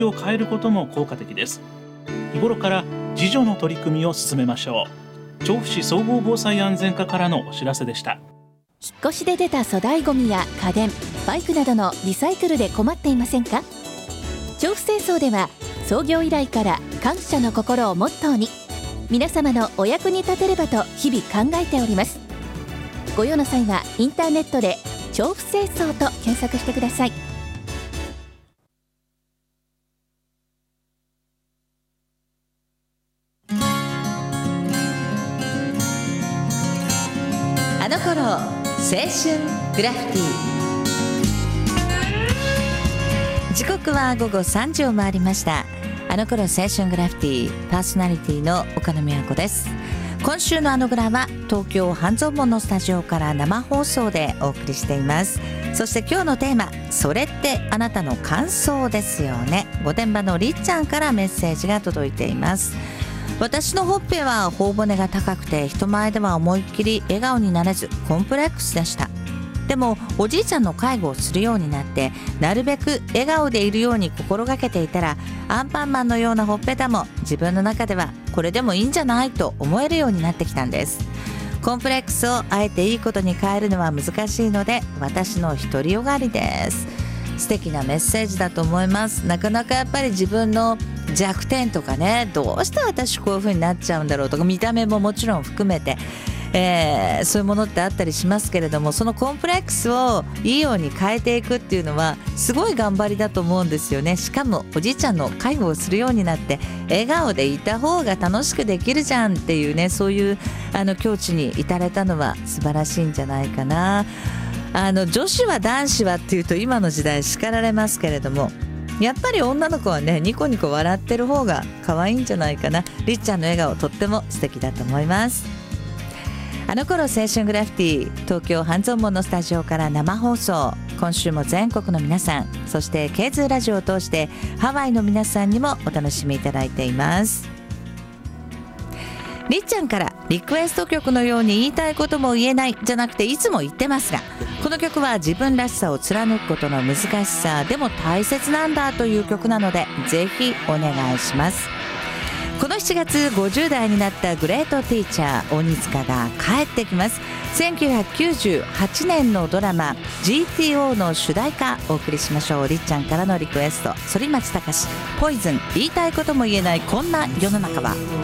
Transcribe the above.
を変えることも効果的です。日頃から自助の取り組みを進めましょう。調布市総合防災安全課からのお知らせでした。 引っ越しで出た粗大ごみや家電、バイクなどのリサイクルで困っていませんか？調布清掃では創業以来から感謝の心をモットーに、皆様のお役に立てればと日々考えております。ご用の際はインターネットで調布清掃と検索してください。 あの頃青春グラフィティ。時刻は午後3時を回りました。あの頃青春グラフィティ、パーソナリティの岡野美和子です。今週のあのグラは東京半蔵門のスタジオから生放送でお送りしています。そして今日のテーマ、それってあなたの感想ですよね。御殿場のりっちゃんからメッセージが届いています。私のほっぺは頬骨が高くて人前では思いっきり笑顔になれずコンプレックスでした。でもおじいちゃんの介護をするようになってなるべく笑顔でいるように心がけていたら、アンパンマンのようなほっぺたも自分の中ではこれでもいいんじゃないと思えるようになってきたんです。コンプレックスをあえていいことに変えるのは難しいので、私の独りよがりです。素敵なメッセージだと思います。なかなかやっぱり自分の弱点とかね、どうして私こういう風になっちゃうんだろうとか、見た目ももちろん含めて、そういうものってあったりしますけれども、そのコンプレックスをいいように変えていくっていうのはすごい頑張りだと思うんですよね。しかもおじいちゃんの介護をするようになって笑顔でいた方が楽しくできるじゃんっていうね、そういう境地に至れたのは素晴らしいんじゃないかな。女子は男子はっていうと今の時代叱られますけれども、やっぱり女の子はね、ニコニコ笑ってる方が可愛いんじゃないかな。りっちゃんの笑顔とっても素敵だと思います。あの頃青春グラフィティ、東京半蔵門のスタジオから生放送。今週も全国の皆さん、そして K2 ラジオを通してハワイの皆さんにもお楽しみいただいています。りっちゃんからリクエスト曲のように言いたいことも言えないじゃなくていつも言ってますが、この曲は自分らしさを貫くことの難しさでも大切なんだという曲なので、ぜひお願いします。この7月50代になったグレートティーチャー鬼塚が帰ってきます。1998年のドラマ GTO の主題歌お送りしましょう。りっちゃんからのリクエスト、反町隆史、ポイズン、言いたいことも言えないこんな世の中は。